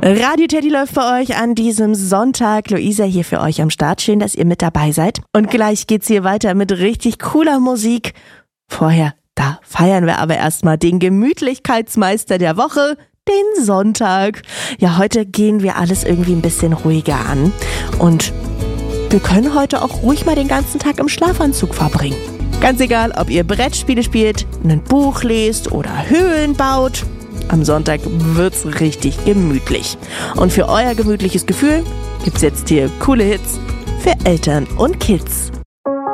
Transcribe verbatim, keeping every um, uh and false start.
Radio Teddy läuft bei euch an diesem Sonntag. Luisa hier für euch am Start. Schön, dass ihr mit dabei seid. Und gleich geht's hier weiter mit richtig cooler Musik. Vorher, da feiern wir aber erstmal den Gemütlichkeitsmeister der Woche, den Sonntag. Ja, heute gehen wir alles irgendwie ein bisschen ruhiger an. Und wir können heute auch ruhig mal den ganzen Tag im Schlafanzug verbringen. Ganz egal, ob ihr Brettspiele spielt, ein Buch lest oder Höhlen baut. Am Sonntag wird's richtig gemütlich. Und für euer gemütliches Gefühl gibt's jetzt hier coole Hits für Eltern und Kids.